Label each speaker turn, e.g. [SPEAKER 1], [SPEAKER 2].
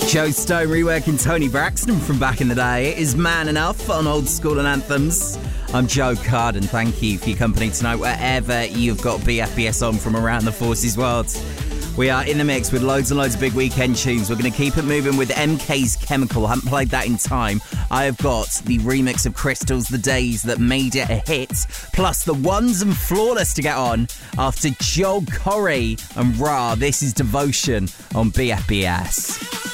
[SPEAKER 1] Joe Stone reworking Tony Braxton from back in the day. It is Man Enough on Old School and Anthems. I'm Joe Carden. Thank you for your company tonight, wherever you've got BFBS on from around the Forces world. We are in the mix with loads and loads of big weekend tunes. We're going to keep it moving with MK's Chemical. I haven't played that in time. I have got the remix of Crystal's The Days that made it a hit, plus the Ones and Flawless to get on after Joel Corey and Ra. This is Devotion on BFBS.